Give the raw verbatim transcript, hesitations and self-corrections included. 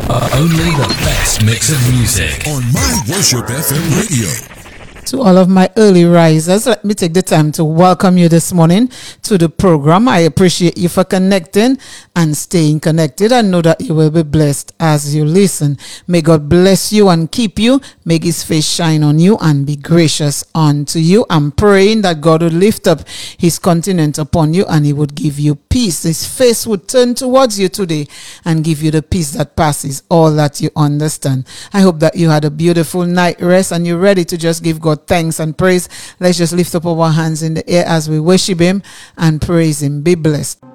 Only the best mix of music on My Worship F M Radio. To all of my early risers, let me take the time to welcome you this morning to the program. I appreciate you for connecting and staying connected. I know that you will be blessed as you listen. May God bless you and keep you. Make his face shine on you and be gracious unto you. I'm praying that God would lift up his countenance upon you and he would give you peace. His face would turn towards you today and give you the peace that passes all that you understand. I hope that you had a beautiful night rest and you're ready to just give God thanks and praise. Let's just lift up our hands in the air as we worship him and praise him. Be blessed.